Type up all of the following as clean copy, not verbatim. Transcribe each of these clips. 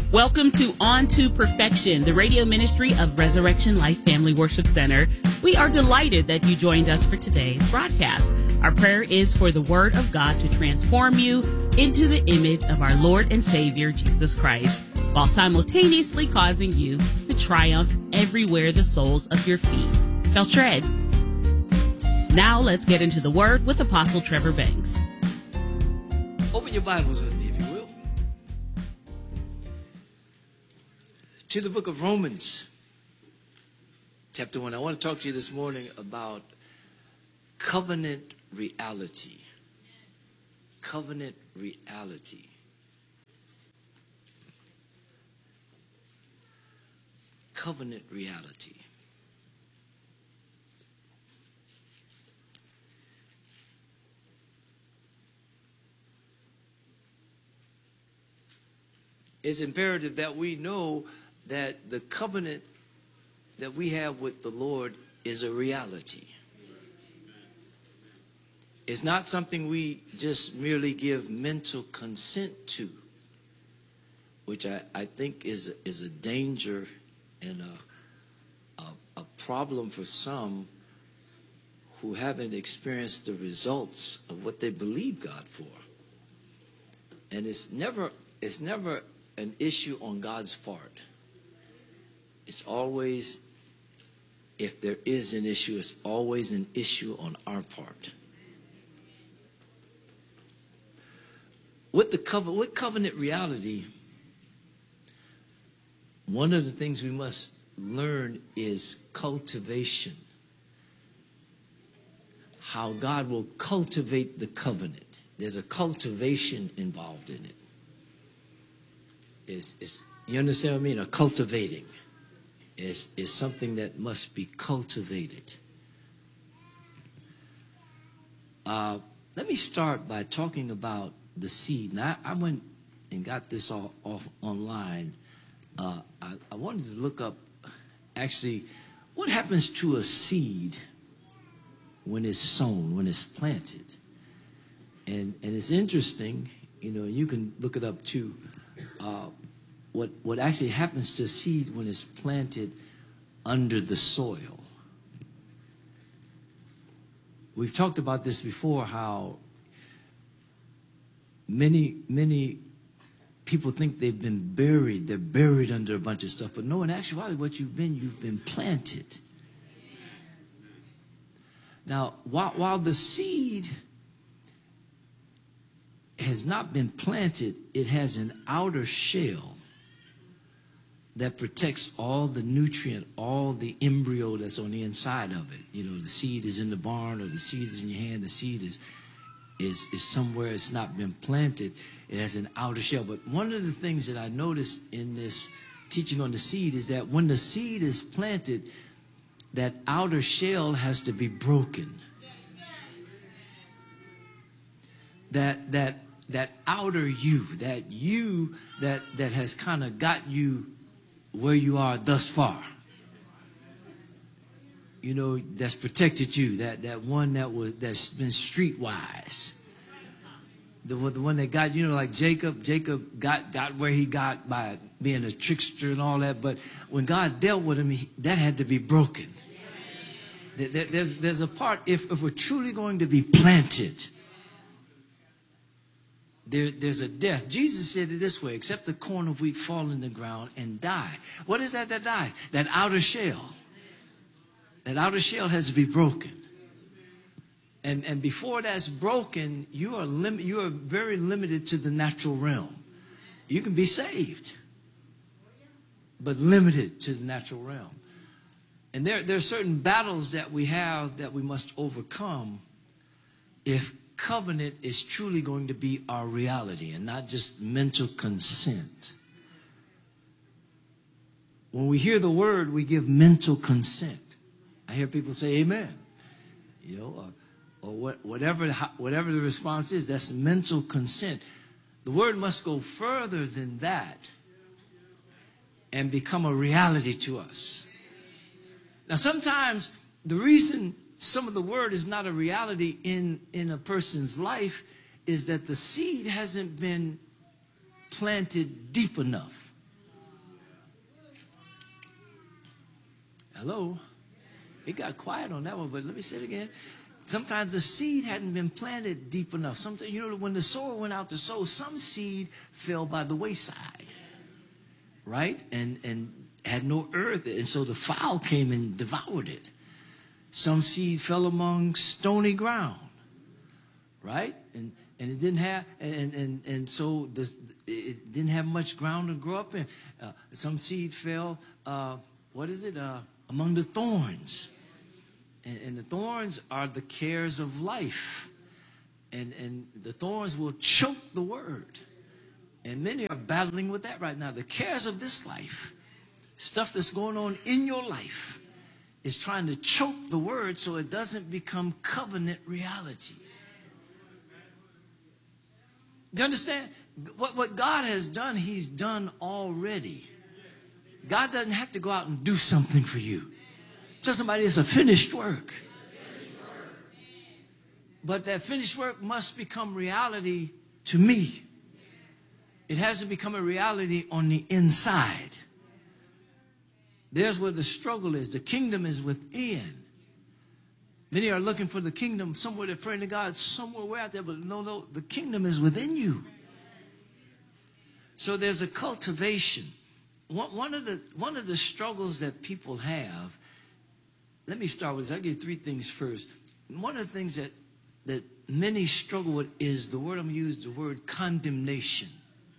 Welcome to On to Perfection, the radio ministry of Resurrection Life Family Worship Center. We are delighted that you joined us for today's broadcast. Our prayer is for the Word of God to transform you into the image of our Lord and Savior, Jesus Christ, while simultaneously causing you to triumph everywhere the soles of your feet shall tread. Now let's get into the Word with Apostle Trevor Banks. Open your Bibles with me, if you will, to the book of Romans, chapter 1. I want to talk to you this morning about covenant reality. Covenant reality. Covenant reality. It's imperative that we know that the covenant that we have with the Lord is a reality. It's not something we just merely give mental consent to, which I think is a danger and a problem for some who haven't experienced the results of what they believe God for. And it's never an issue on God's part. It's always, if there is an issue, it's always an issue on our part. With covenant reality, one of the things we must learn is cultivation. How God will cultivate the covenant. There's a cultivation involved in it. You understand what I mean? A cultivating is something that must be cultivated. Let me start by talking about the seed. Now, I went and got this all off online. I wanted to look up actually what happens to a seed when it's sown, when it's planted. And it's interesting, you can look it up too. What actually happens to a seed when it's planted under the soil. We've talked about this before, how many people think they've been buried. They're buried under a bunch of stuff. But no, in actuality, what you've been planted. Now, while the seed has not been planted, it has an outer shell that protects all the nutrient, all the embryo that's on the inside of it. The seed is in the barn, or the seed is in your hand. The seed is somewhere it's not been planted. It has an outer shell. But one of the things that I noticed in this teaching on the seed is that when the seed is planted, that outer shell has to be broken. That outer you that has kind of got you where you are thus far. That's protected you. That one that's been streetwise. The one that got, like Jacob got where he got by being a trickster and all that. But when God dealt with him, that had to be broken. There's a part, if we're truly going to be planted, there's a death. Jesus said it this way: except the corn of wheat fall in the ground and die. What is that dies? That outer shell. That outer shell has to be broken. And before that's broken, you are very limited to the natural realm. You can be saved, but limited to the natural realm. And there are certain battles that we have that we must overcome if covenant is truly going to be our reality and not just mental consent. When we hear the word, we give mental consent. I hear people say amen, or whatever the response is, that's mental consent. The word must go further than that and become a reality to us. Now, sometimes the reason some of the word is not a reality in a person's life is that the seed hasn't been planted deep enough. Hello? It got quiet on that one, but let me say it again. Sometimes the seed hadn't been planted deep enough. Sometimes, you know, when the sower went out to sow, some seed fell by the wayside, right? And had no earth, and so the fowl came and devoured it. Some seed fell among stony ground, right? And it didn't have, and so it didn't have much ground to grow up in. Some seed fell, among the thorns. And the thorns are the cares of life. And the thorns will choke the word. And many are battling with that right now. The cares of this life, stuff that's going on in your life, is trying to choke the word so it doesn't become covenant reality. Do you understand? What God has done, he's done already. God doesn't have to go out and do something for you. Tell somebody it's a finished work. But that finished work must become reality to me. It has to become a reality on the inside. There's where the struggle is. The kingdom is within. Many are looking for the kingdom somewhere. They're praying to God somewhere way out there. But no, the kingdom is within you. So there's a cultivation. One of the struggles that people have. Let me start with this. I'll give you three things first. One of the things that many struggle with is the word I'm going to use, the word condemnation.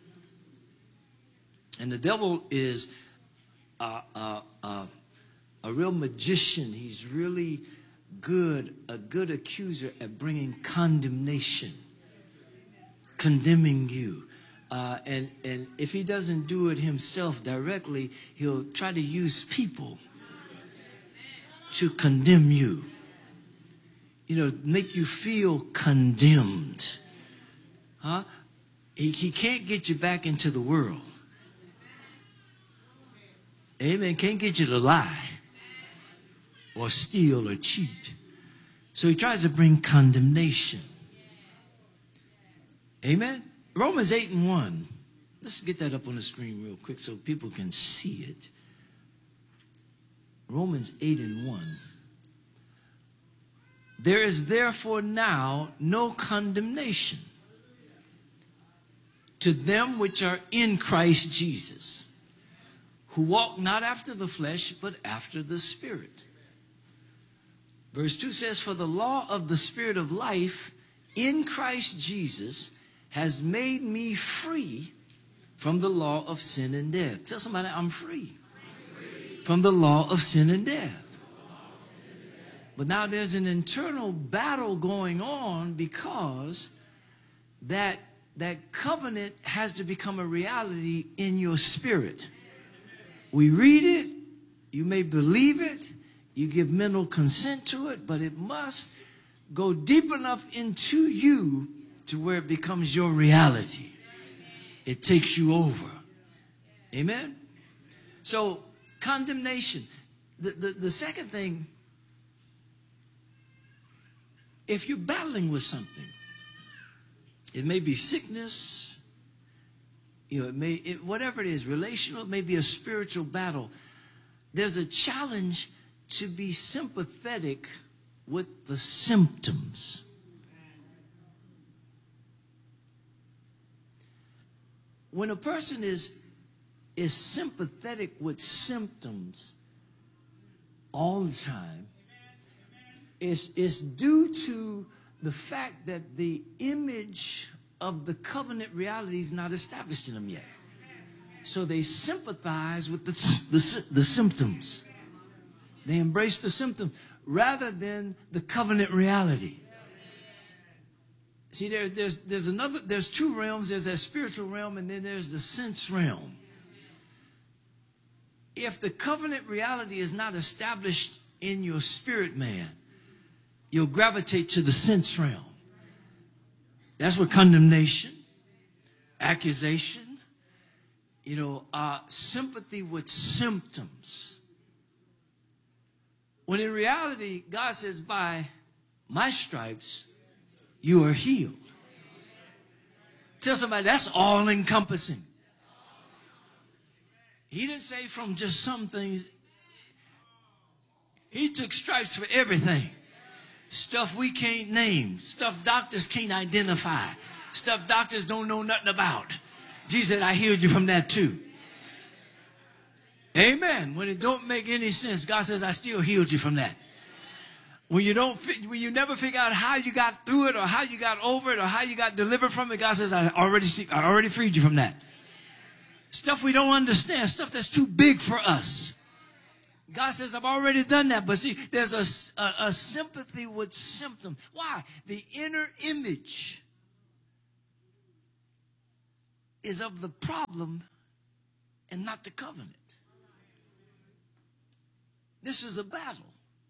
And the devil is a real magician. He's really a good accuser at bringing condemnation, condemning you. And if he doesn't do it himself directly, he'll try to use people to condemn you. You know, make you feel condemned. Huh? He can't get you back into the world. Amen. Can't get you to lie or steal or cheat. So he tries to bring condemnation. Amen. Romans 8:1. Let's get that up on the screen real quick so people can see it. Romans 8:1. There is therefore now no condemnation to them which are in Christ Jesus, who walk not after the flesh, but after the Spirit. Verse 2 says, for the law of the Spirit of life in Christ Jesus has made me free from the law of sin and death. Tell somebody, I'm free from the law of sin and death. But now there's an internal battle going on because that covenant has to become a reality in your spirit. We read it, you may believe it, you give mental consent to it, but it must go deep enough into you to where it becomes your reality. It takes you over. Amen? So, condemnation. The second thing, if you're battling with something, it may be sickness, you know, whatever it is, relational, it may be a spiritual battle. There's a challenge to be sympathetic with the symptoms. When a person is sympathetic with symptoms all the time, it's due to the fact that the image of the covenant reality is not established in them yet. So they sympathize with the symptoms. They embrace the symptom rather than the covenant reality. See, there's two realms. There's that spiritual realm, and then there's the sense realm. If the covenant reality is not established in your spirit, man, you'll gravitate to the sense realm. That's where condemnation, accusation, sympathy with symptoms. When in reality, God says, by my stripes, you are healed. Tell somebody, that's all encompassing. He didn't say from just some things. He took stripes for everything. Stuff we can't name. Stuff doctors can't identify. Stuff doctors don't know nothing about. Jesus said, I healed you from that too. Amen. When it don't make any sense, God says, I still healed you from that. When you never figure out how you got through it or how you got over it or how you got delivered from it, God says, I already freed you from that. Stuff we don't understand, stuff that's too big for us. God says, I've already done that. But see, there's a sympathy with symptoms. Why? The inner image is of the problem and not the covenant. This is a battle.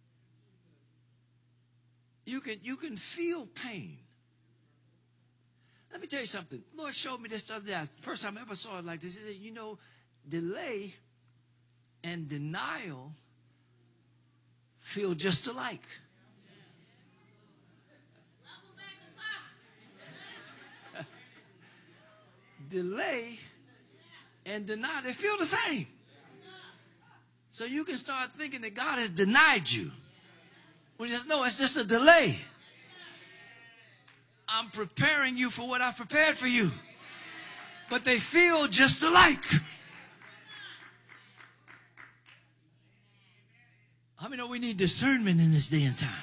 You can feel pain. Let me tell you something. The Lord showed me this the other day. First time I ever saw it like this. He said, you know, delay and denial feel just alike. Delay and denial, they feel the same. So you can start thinking that God has denied you. When he says, no, it's just a delay. I'm preparing you for what I've prepared for you. But they feel just alike. How many know we need discernment in this day and time?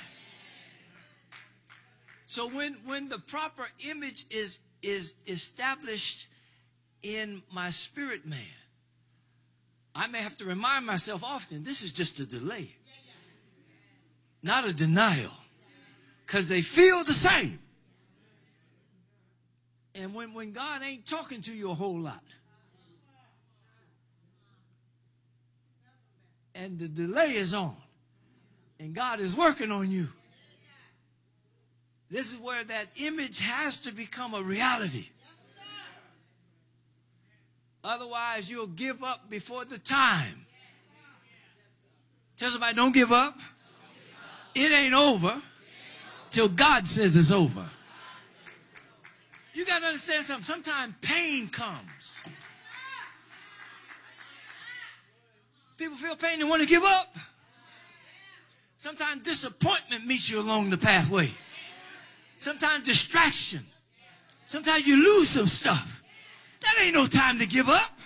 So when the proper image is established in my spirit man, I may have to remind myself often, this is just a delay. Not a denial. Because they feel the same. And when God ain't talking to you a whole lot, and the delay is on, and God is working on you, this is where that image has to become a reality. Otherwise, you'll give up before the time. Tell somebody, don't give up. It ain't over till God says it's over. You got to understand something. Sometimes pain comes. People feel pain and want to give up. Sometimes disappointment meets you along the pathway. Sometimes distraction. Sometimes you lose some stuff. That ain't no time to give up.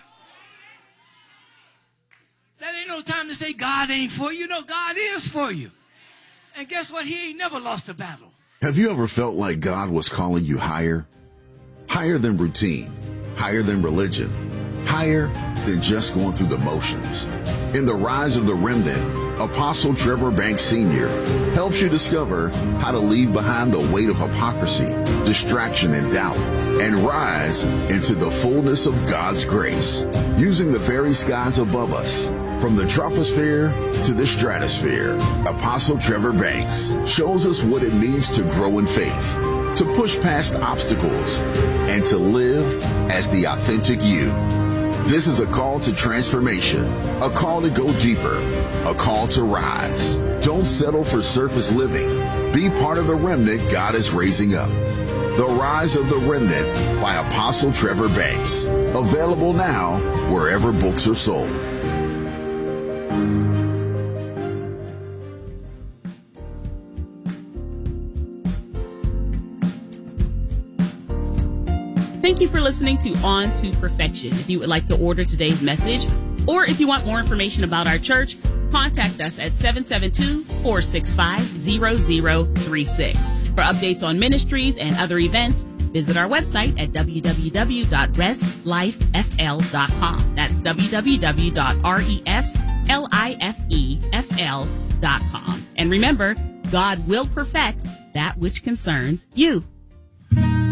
That ain't no time to say God ain't for you. No, God is for you. And guess what? He ain't never lost a battle. Have you ever felt like God was calling you higher? Higher than routine, higher than religion, higher than just going through the motions. In The Rise of the Remnant, Apostle Trevor Banks Sr. helps you discover how to leave behind the weight of hypocrisy, distraction, and doubt, and rise into the fullness of God's grace, using the very skies above us. From the troposphere to the stratosphere, Apostle Trevor Banks shows us what it means to grow in faith, to push past obstacles, and to live as the authentic you. This is a call to transformation, a call to go deeper, a call to rise. Don't settle for surface living. Be part of the remnant God is raising up. The Rise of the Remnant by Apostle Trevor Banks. Available now wherever books are sold. Thank you for listening to On to Perfection. If you would like to order today's message, or if you want more information about our church, contact us at 772-465-0036. For updates on ministries and other events, visit our website at www.reslifefl.com. That's www.reslifefl.com. And remember, God will perfect that which concerns you.